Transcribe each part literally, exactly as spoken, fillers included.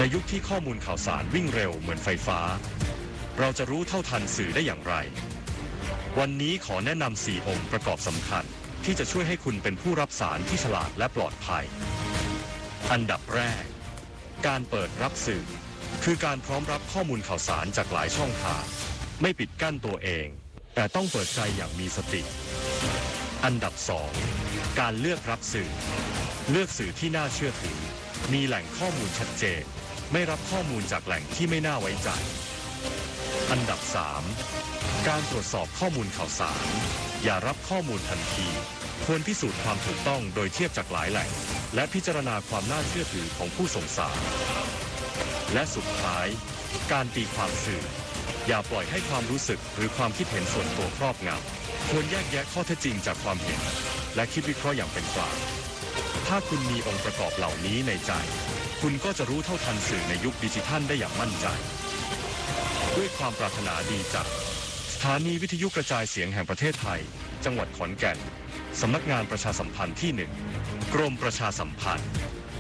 ในยุคที่ข้อมูลข่าวสารวิ่งเร็วเหมือนไฟฟ้าเราจะรู้เท่าทันสื่อได้อย่างไรวันนี้ขอแนะนำสี่องค์ประกอบสำคัญที่จะช่วยให้คุณเป็นผู้รับสารที่ฉลาดและปลอดภัยอันดับแรกการเปิดรับสื่อคือการพร้อมรับข้อมูลข่าวสารจากหลายช่องทางไม่ปิดกั้นตัวเองแต่ต้องเปิดใจอย่างมีสติอันดับสองการเลือกรับสื่อเลือกสื่อที่น่าเชื่อถือมีแหล่งข้อมูลชัดเจนไม่รับข้อมูลจากแหล่งที่ไม่น่าไว้ใจอันดับสามการตรวจสอบข้อมูลข่าวสารอย่ารับข้อมูลทันทีควรพิสูจน์ความถูกต้องโดยเทียบจากหลายแหล่งและพิจารณาความน่าเชื่อถือของผู้ส่งสารและสุดท้ายการตีความสื่ออย่าปล่อยให้ความรู้สึกหรือความคิดเห็นส่วนตัวครอบงำควรแยกแยะข้อเท็จจริงจากความเห็นและคิดวิเคราะห์อย่างเป็นกลางถ้าคุณมีองค์ประกอบเหล่านี้ในใจคุณก็จะรู้เท่าทันสื่อในยุคดิจิทัลได้อย่างมั่นใจด้วยความปรารถนาดีจากสถานีวิทยุกระจายเสียงแห่งประเทศไทยจังหวัดขอนแก่นสำนักงานประชาสัมพันธ์ที่หนึ่งกรมประชาสัมพันธ์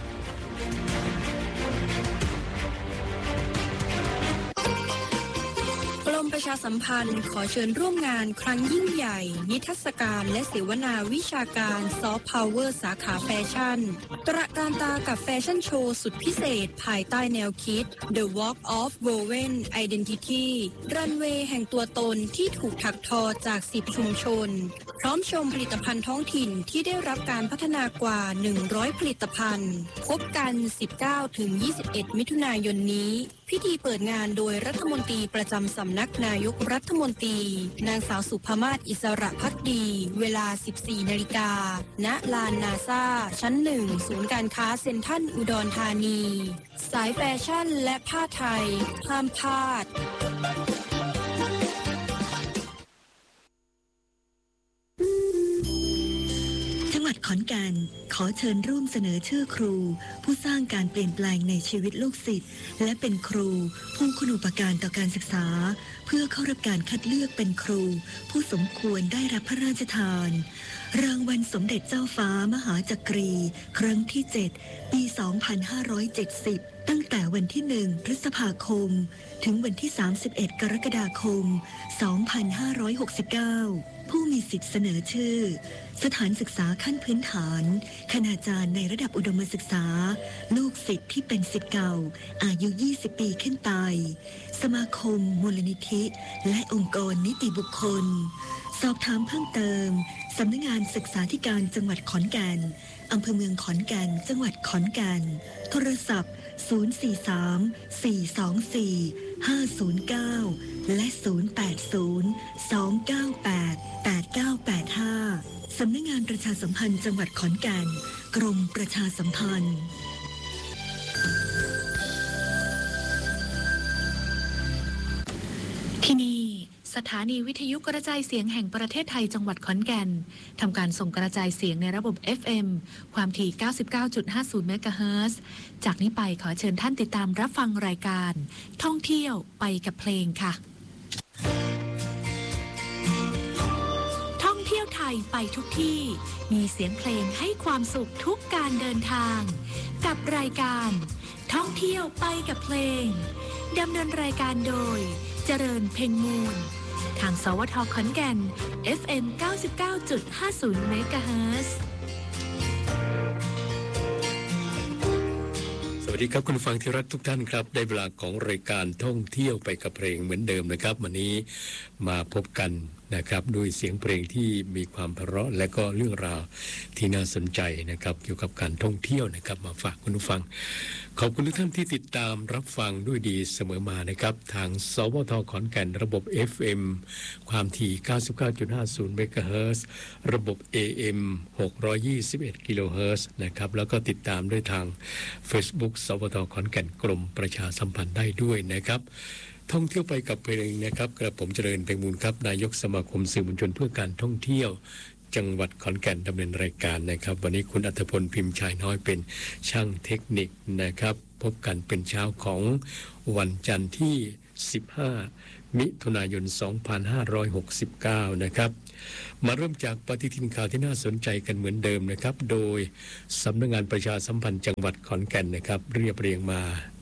ประชาสัมพันธ์ขอเชิญร่วมงานครั้งยิ่งใหญ่นิทรรศการและเสวนาวิชาการซอฟต์พาวเวอร์สาขาแฟชั่นตระการตากับแฟชั่นโชว์สุดพิเศษภายใต้แนวคิด The Walk of Woven Identity รันเวย์แห่งตัวตนที่ถูกถักทอจากสิบชุมชนพร้อมชมผลิตภัณฑ์ท้องถิ่นที่ได้รับการพัฒนากว่าหนึ่งร้อยผลิตภัณฑ์พบกัน สิบเก้าถึงยี่สิบเอ็ด มิถุนายนนี้พิธีเปิดงานโดยรัฐมนตรีประจำสำนักนายกรัฐมนตรีนางสาวสุภมาศอิสระภักดีเวลา สิบสี่นาฬิกา ณ ลานนาซาชั้นหนึ่งศูนย์การค้าเซ็นทรัลอุดรธานีสายแฟชั่นและผ้าไทยห้ามพลาดจังหวัดขอนแก่นขอเชิญร่วมเสนอชื่อครูผู้สร้างการเปลี่ยนแปลงในชีวิตลูกศิษย์และเป็นครูผู้คุณูปการต่อการศึกษาเพื่อเข้ารับการคัดเลือกเป็นครูผู้สมควรได้รับพระราชทานรางวัลสมเด็จเจ้าฟ้ามหาจักรีครั้งที่เจ็ดปี สองพันห้าร้อยเจ็ดสิบ ตั้งแต่วันที่หนึ่งพฤษภาคมถึงวันที่สามสิบเอ็ดกรกฎาคมสองพันห้าร้อยหกสิบเก้าผู้มีสิทธิเสนอชื่อสถานศึกษาขั้นพื้นฐานคณาจารย์ในระดับอุดมศึกษาลูกศิษย์ที่เป็นศิษย์เก่าอายุยี่สิบปีขึ้นไปสมาคมมูลนิธิและองค์กรนิติบุคคลสอบถามเพิ่มเติมสำนักงานศึกษาธิการจังหวัดขอนแก่นอำเภอเมืองขอนแก่นจังหวัดขอนแก่นโทรศัพท์ศูนย์ สี่ สาม สี่ สอง สี่ ห้า ศูนย์ เก้าและศูนย์ แปด ศูนย์ สอง เก้า แปด แปด เก้า แปด ห้าสำนักงานประชาสัมพันธ์จังหวัดขอนแก่นกรมประชาสัมพันธ์ที่นี่สถานีวิทยุกระจายเสียงแห่งประเทศไทยจังหวัดขอนแก่นทำการส่งกระจายเสียงในระบบ เอฟ เอ็ม ความถี่ เก้าสิบเก้าจุดห้าศูนย์ เมกะเฮิรตซ์จากนี้ไปขอเชิญท่านติดตามรับฟังรายการท่องเที่ยวไปกับเพลงค่ะท่องเที่ยวไทยไปทุกที่มีเสียงเพลงให้ความสุขทุกการเดินทางกับรายการท่องเที่ยวไปกับเพลงดำเนินรายการโดยเจริญเพ็งมูลทางสวทขอนแก่น เอฟ เอ็ม เก้าสิบเก้าจุดห้าศูนย์ เมกะเฮิรตซ์สวัสดีครับคุณฟังที่รักทุกท่านครับได้เวลาของรายการท่องเที่ยวไปกับเพลงเหมือนเดิมนะครับวันนี้มาพบกันนะครับด้วยเสียงเพลงที่มีความเพราะและก็เรื่องราวที่น่าสนใจนะครับเกี่ยวกับการท่องเที่ยวนะครับมาฝากคุณผู้ฟังขอบคุณทุกท่านที่ติดตามรับฟังด้วยดีเสมอมานะครับทางสวทขอนแก่นระบบ เอฟ เอ็ม ความถี่ เก้าสิบเก้าจุดห้าศูนย์ เมกะเฮิรตซ์ระบบ เอ เอ็ม หกร้อยยี่สิบเอ็ด กิโลเฮิรตซ์นะครับแล้วก็ติดตามด้วยทาง Facebook สวทขอนแก่นกรมประชาสัมพันธ์ได้ด้วยนะครับท่องเที่ยวไปกับเพลงนะครับกระผมเจริญเพ็งมูลครับนายกสมาคมสื่อมวลชนเพื่อการท่องเที่ยวจังหวัดขอนแก่นดำเนินรายการนะครับวันนี้คุณอัธพลพิมพ์ชายน้อยเป็นช่างเทคนิคนะครับพบกันเป็นเช้าของวันจันทร์ที่สิบห้ามิถุนายนสองพันห้าร้อยหกสิบเก้านะครับมาเริ่มจากปฏิทินข่าวที่น่าสนใจกันเหมือนเดิมนะครับโดยสำนักงานประชาสัมพันธ์จังหวัดขอนแก่นนะครับเรียบเรียงมา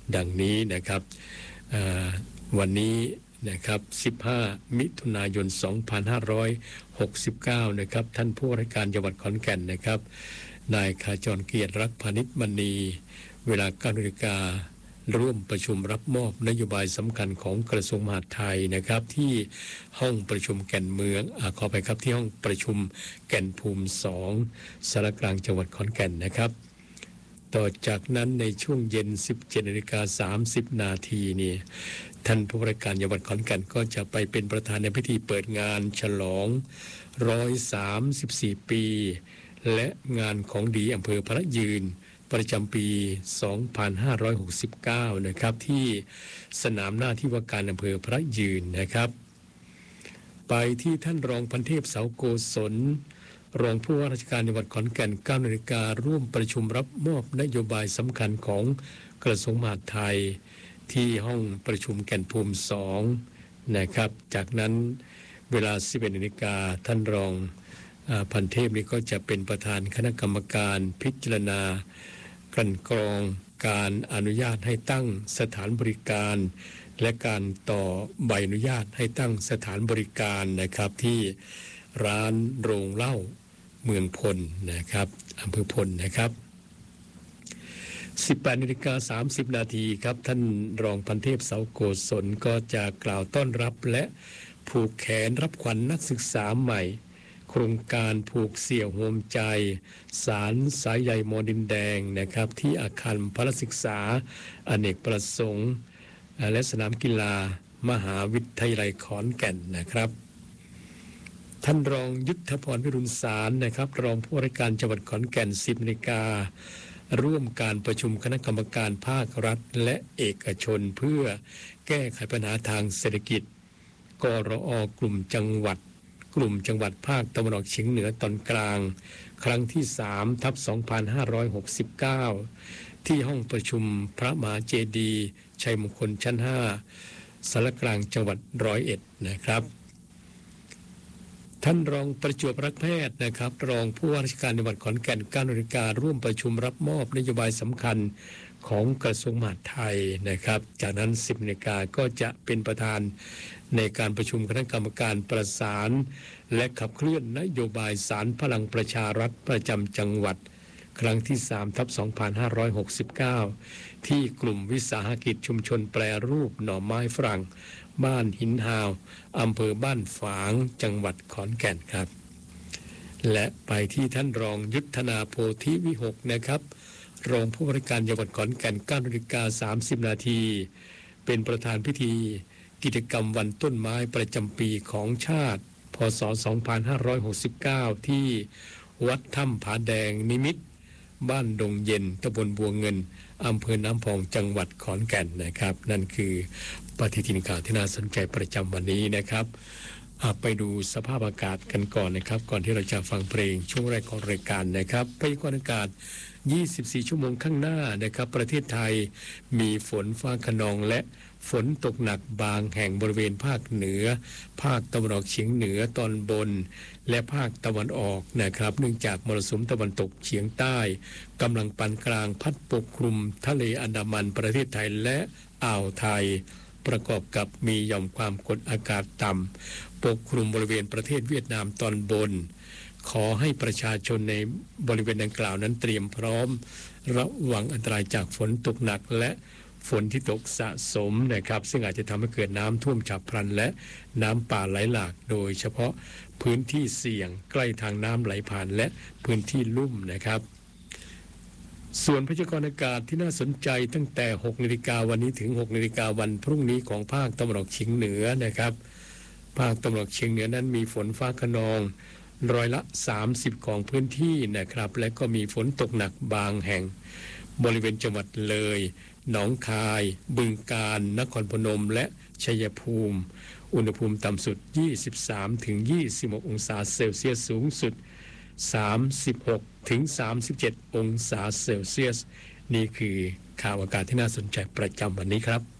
ดังนี้นะครับวันนี้นะครับสิบห้ามิถุนายนสองพันห้าร้อยหกสิบเก้านะครับท่านผู้ว่าราชการจังหวัดขอนแก่นนะครับนายขจรเกียรติรักพานิชมณีเวลาเก้านาฬิการ่วมประชุมรับมอบนโยบายสำคัญของกระทรวงมหาดไทยนะครับที่ห้องประชุมแก่นเมืองอ่าขอไปครับที่ห้องประชุมแก่นภูมิสองสารกลางจังหวัดขอนแก่นนะครับต่อจากนั้นในช่วงเย็น สิบเจ็ดนาฬิกาสามสิบนาทีนี่ท่านผู้ว่าราชการจังหวัดขอนแก่นก็จะไปเป็นประธานในพิธีเปิดงานฉลองหนึ่งร้อยสามสิบสี่ปีและงานของดีอำเภอพระยืนประจำปี สองพันห้าร้อยหกสิบเก้า นะครับที่สนามหน้าที่ว่าการอำเภอพระยืนนะครับไปที่ท่านรองพันเทพเสาโกศลรองผู้ว่าราชการจังหวัดขอนแก่น เก้านาฬิการ่วมประชุมรับมอบนโยบายสำคัญของกระทรวงมหาดไทยที่ห้องประชุมแก่นภูมิสองนะครับจากนั้นเวลา สิบเอ็ดนาฬิกาท่านรองพันเทพนี่ก็จะเป็นประธานคณะกรรมการพิจารณากลั่นกรองการอนุญาตให้ตั้งสถานบริการและการต่อใบอนุญาตให้ตั้งสถานบริการนะครับที่ร้านโรงเหล้าเมืองพลนะครับอำเภอพลนะครับ สิบแปดนาฬิกาสามสิบนาทีครับท่านรองพันเทพเสาโกศลก็จะกล่าวต้อนรับและผูกแขนรับขวัญนักศึกษาใหม่โครงการผูกเสี่ยวโฮมใจสารสายใยมอดินแดงนะครับที่อาคารพละศึกษาอเนกประสงค์และสนามกีฬามหาวิทยาลัยขอนแก่นนะครับท่านรองยุทธพรวิรุณสารนะครับรองผู้ว่าราชการจังหวัดขอนแก่น สิบนาฬิการ่วมการประชุมคณะกรรมการภาครัฐและเอกชนเพื่อแก้ไขปัญหาทางเศรษฐกิจกรอกลุ่มจังหวัดกลุ่มจังหวัดภาคตะวันออกเฉียงเหนือตอนกลางครั้งที่สามทับสองพันห้าร้อยหกสิบเก้าที่ห้องประชุมพระมหาเจดีย์ชัยมงคลชั้นห้าสารกลางจังหวัดร้อยเอ็ดนะครับท่านรองประจวบรักแพทย์นะครับรองผู้ว่าราชการจังหวัดขอนแก่น เก้านาฬิการ่วมประชุมรับมอบนโยบายสำคัญของกระทรวงมหาดไทยนะครับจากนั้น สิบนาฬิกาก็จะเป็นประธานในการประชุมคณะกรรมการประสานและขับเคลื่อนนโยบายศาลพลังประชารัฐประจำจังหวัดครั้งที่สามทับสองพันห้าร้อยหกสิบเก้าที่กลุ่มวิสาหกิจชุมชนแปรรูปหน่อไม้ฝรั่งบ้านหินฮาวอำเภอบ้านฝางจังหวัดขอนแก่นครับและไปที่ท่านรองยุทธนาโพธิวิหกนะครับรองผู้ว่าราชการจังหวัดขอนแก่น เก้านาฬิกาสามสิบนาทีเป็นประธานพิธีกิจกรรมวันต้นไม้ประจำปีของชาติพ.ศ. สองพันห้าร้อยหกสิบเก้าที่วัดถ้ำผาแดงนิมิตรบ้านดงเย็นตำบลบัวเงินอำเภอน้ำพองจังหวัดขอนแก่นนะครับนั่นคือปฏิทินข่าวที่น่าสนใจประจำวันนี้นะครับไปดูสภาพอากาศกันก่อนนะครับก่อนที่เราจะฟังเพลงช่วงแรกของรายการนะครับพยากรณ์อากาศยี่สิบสี่ชั่วโมงข้างหน้านะครับประเทศไทยมีฝนฟ้าคะนองและฝนตกหนักบางแห่งบริเวณภาคเหนือภาคตะวันออกเฉียงเหนือตอนบนและภาคตะวันออกนะครับเนื่องจากมรสุมตะวันตกเฉียงใต้กำลังปานกลางพัดปกคลุมทะเลอันดามันประเทศไทยและอ่าวไทยประกอบกับมีหย่อมความกดอากาศต่ำปกคลุมบริเวณประเทศเวียดนามตอนบนขอให้ประชาชนในบริเวณดังกล่าวนั้นเตรียมพร้อมระวังอันตรายจากฝนตกหนักและฝนที่ตกสะสมนะครับซึ่งอาจจะทำให้เกิดน้ำท่วมฉับพลันและน้ำป่าไหลหลากโดยเฉพาะพื้นที่เสี่ยงใกล้ทางน้ำไหลผ่านและพื้นที่ลุ่มนะครับส่วนพยากรณ์อากาศที่น่าสนใจตั้งแต่หกนาฬิกาวันนี้ถึงหกนาฬิกาวันพรุ่งนี้ของภาคตะวันออกเฉียงเหนือนะครับภาคตะวันออกเฉียงเหนือนั้นมีฝนฟ้าคะนองร้อยละสามสิบของพื้นที่นะครับและก็มีฝนตกหนักบางแห่งบริเวณจังหวัดเลยหนองคายบึงกาฬนครพนมและชัยภูมิอุณหภูมิต่ำสุดยี่สิบสามถึงยี่สิบหกองศาเซลเซียสสูงสุดสามสิบหกถึงสามสิบเจ็ดองศาเซลเซียสนี่คือข่าวอากาศที่น่าสนใจประจำวันนี้ครับ